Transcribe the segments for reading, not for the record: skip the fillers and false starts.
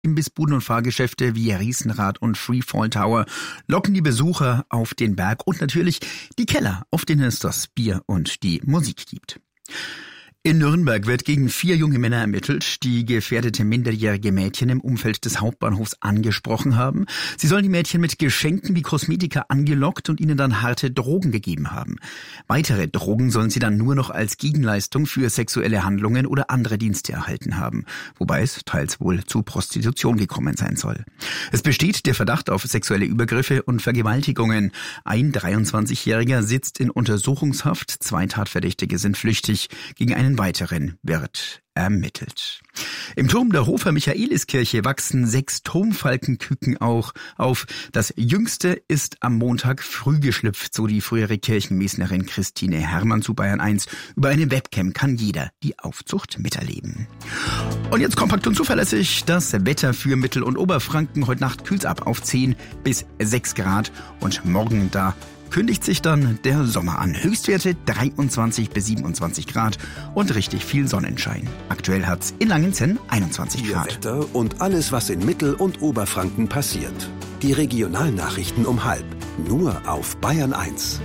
Imbissbuden und Fahrgeschäfte wie Riesenrad und Freefall Tower locken die Besucher auf den Berg und natürlich die Keller, auf denen es das Bier und die Musik gibt. In Nürnberg wird gegen 4 junge Männer ermittelt, die gefährdete minderjährige Mädchen im Umfeld des Hauptbahnhofs angesprochen haben. Sie sollen die Mädchen mit Geschenken wie Kosmetika angelockt und ihnen dann harte Drogen gegeben haben. Weitere Drogen sollen sie dann nur noch als Gegenleistung für sexuelle Handlungen oder andere Dienste erhalten haben, wobei es teils wohl zu Prostitution gekommen sein soll. Es besteht der Verdacht auf sexuelle Übergriffe und Vergewaltigungen. Ein 23-Jähriger sitzt in Untersuchungshaft, 2 Tatverdächtige sind flüchtig. Gegen einen weiteren wird ermittelt. Im Turm der Hofer Michaeliskirche wachsen 6 Turmfalkenküken auch auf. Das jüngste ist am Montag früh geschlüpft, so die frühere Kirchenmessnerin Christine Hermann zu Bayern 1. Über eine Webcam kann jeder die Aufzucht miterleben. Und jetzt kompakt und zuverlässig das Wetter für Mittel- und Oberfranken. Heute Nacht kühlt's ab auf 10 bis 6 Grad und morgen da kündigt sich dann der Sommer an. Höchstwerte 23 bis 27 Grad und richtig viel Sonnenschein. Aktuell hat's in Langenzenn 21 Grad. Ihr Wetter und alles, was in Mittel- und Oberfranken passiert. Die Regionalnachrichten um 12:30. Nur auf Bayern 1.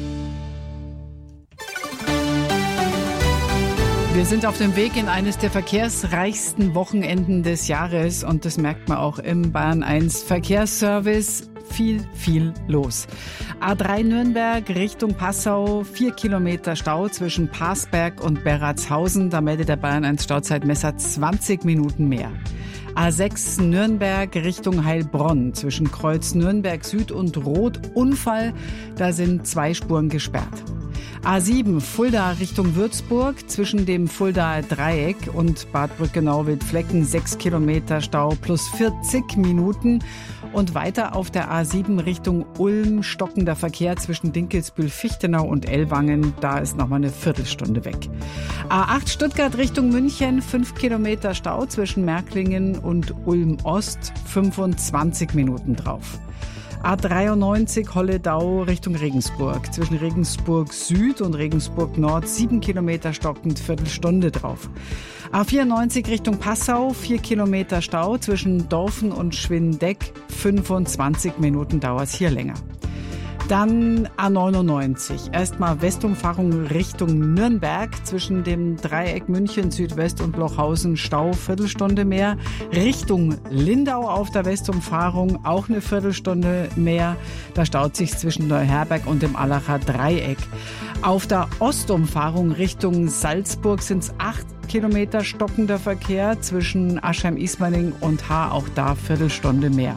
Wir sind auf dem Weg in eines der verkehrsreichsten Wochenenden des Jahres und das merkt man auch im Bayern 1 Verkehrsservice. Viel los. A3 Nürnberg Richtung Passau, 4 Kilometer Stau zwischen Parsberg und Berratshausen. Da meldet der Bayern 1 Stauzeitmesser 20 Minuten mehr. A6 Nürnberg Richtung Heilbronn zwischen Kreuz Nürnberg Süd und Rot Unfall. Da sind 2 Spuren gesperrt. A7 Fulda Richtung Würzburg zwischen dem Fuldaer Dreieck und Bad Brückenau-Wildflecken 6 Kilometer Stau plus 40 Minuten. Und weiter auf der A7 Richtung Ulm stockender Verkehr zwischen Dinkelsbühl-Fichtenau und Ellwangen. Da ist nochmal eine Viertelstunde weg. A8 Stuttgart Richtung München 5 Kilometer Stau zwischen Märklingen und Ulm Ost, 25 Minuten drauf. A93 Holledau Richtung Regensburg. Zwischen Regensburg Süd und Regensburg Nord 7 Kilometer stockend, Viertelstunde drauf. A94 Richtung Passau, 4 Kilometer Stau zwischen Dorfen und Schwindeck, 25 Minuten dauert es hier länger. Dann A99. Erstmal Westumfahrung Richtung Nürnberg zwischen dem Dreieck München Südwest und Lochhausen Stau, Viertelstunde mehr. Richtung Lindau auf der Westumfahrung auch eine Viertelstunde mehr. Da staut sich zwischen Neuherberg und dem Allacher Dreieck. Auf der Ostumfahrung Richtung Salzburg sind es 8 Kilometer stockender Verkehr zwischen Aschheim-Ismaning und Haar, auch da Viertelstunde mehr.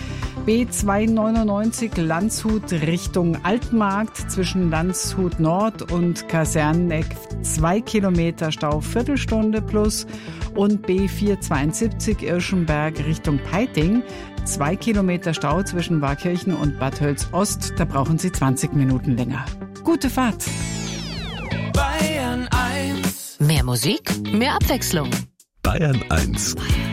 B299 Landshut Richtung Altmarkt zwischen Landshut Nord und Kaserneck 2 Kilometer Stau, Viertelstunde plus. Und B472 Irschenberg Richtung Peiting 2 Kilometer Stau zwischen Warkirchen und Bad Hölz Ost. Da brauchen Sie 20 Minuten länger. Gute Fahrt! Bayern 1. Mehr Musik, mehr Abwechslung. Bayern 1.